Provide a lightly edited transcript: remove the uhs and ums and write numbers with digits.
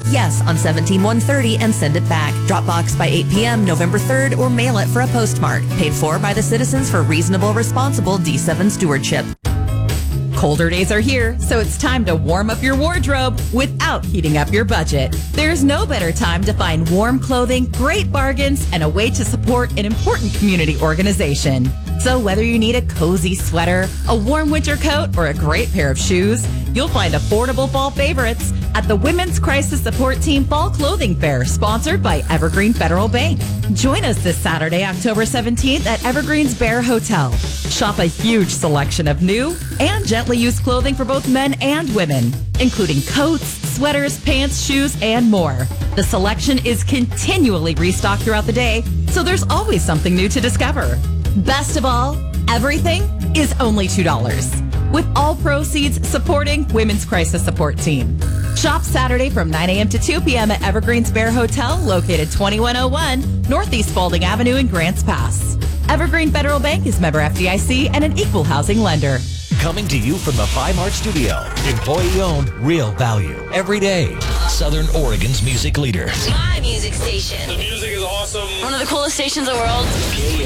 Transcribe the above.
yes on 17130 and send it back. Drop box by 8 p.m. November 3rd or mail it for a postmark. Paid for by the Citizens for Reasonable Responsible D7 Stewardship. Colder days are here, so it's time to warm up your wardrobe without heating up your budget. There's no better time to find warm clothing, great bargains, and a way to support an important community organization. So whether you need a cozy sweater, a warm winter coat, or a great pair of shoes, you'll find affordable fall favorites at the Women's Crisis Support Team Fall Clothing Fair, sponsored by Evergreen Federal Bank. Join us this Saturday, October 17th at Evergreen's Bear Hotel. Shop a huge selection of new and gently used clothing for both men and women, including coats, sweaters, pants, shoes, and more. The selection is continually restocked throughout the day, so there's always something new to discover. Best of all, everything is only $2, with all proceeds supporting Women's Crisis Support Team. Shop Saturday from 9 a.m. to 2 p.m. at Evergreen's Bear Hotel, located 2101 Northeast Spalding Avenue in Grants Pass. Evergreen Federal Bank is member FDIC and an equal housing lender. Coming to you from the 5 Art Studio. Employee-owned, real value. Every day. Southern Oregon's music leader. My music station. The music is awesome. One of the coolest stations in the world.